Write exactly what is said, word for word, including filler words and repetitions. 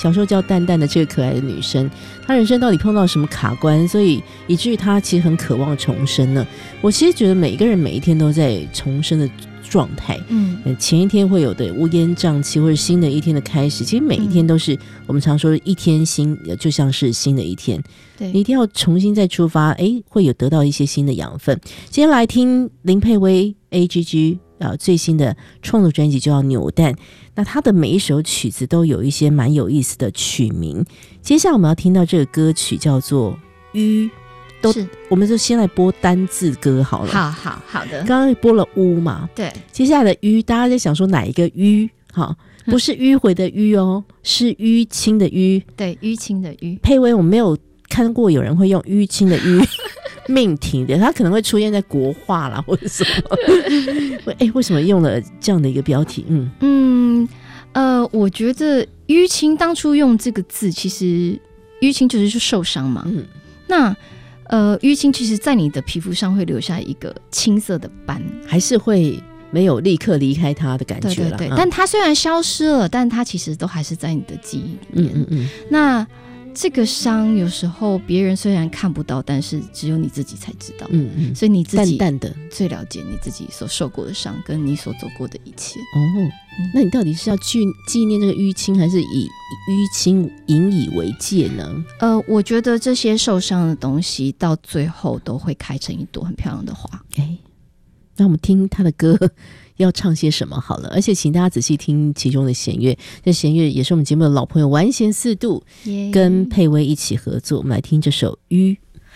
小时候叫蛋蛋的这个可爱的女生，她人生到底碰到什么卡关，所以以至于她其实很渴望重生呢？我其实觉得每一个人每一天都在重生的状态，嗯，前一天会有的乌烟瘴气，或者新的一天的开始，其实每一天都是、嗯、我们常说一天新，就像是新的一天，对，你一定要重新再出发，哎，会有得到一些新的养分。今天来听林佩薇 A G G 啊最新的创作专辑就叫扭蛋，那他的每一首曲子都有一些蛮有意思的曲名。接下来我们要听到这个歌曲叫做鱼，都我们就先来播单字歌好了。 好好好的， 刚刚播了乌嘛， 对， 接下来的淤，大家在想说哪一个淤？好，不是迂回的迂哦，是淤青的淤。 对，淤青的淤。 佩薇，我没有看过有人会用淤青的淤命题的，它可能会出现在国画啦或者什么。哎，为什么用了这样的一个标题？嗯嗯呃，我觉得淤青当初用这个字，其实淤青就是受伤嘛。嗯，那。呃，淤青其实在你的皮肤上会留下一个青色的斑， 还是会没有立刻离开它的感觉啦。对对对、嗯、但它虽然消失了，但它其实都还是在你的记忆里面。嗯嗯嗯。那这个伤有时候别人虽然看不到，但是只有你自己才知道。嗯嗯。所以你自己淡淡的最了解你自己所受过的伤，跟你所走过的一切。哦， 嗯、那你到底是要去纪念这个淤青，还是以淤青引以为戒呢？ 呃，我觉得这些受伤的东西到最后都会开成一朵很漂亮的花。 哎，那我们听他的歌要唱些什么好了，而且请大家仔细听其中的弦乐，这弦乐也是我们节目的老朋友完弦四度、yeah. 跟佩薇一起合作，我们来听这首淤。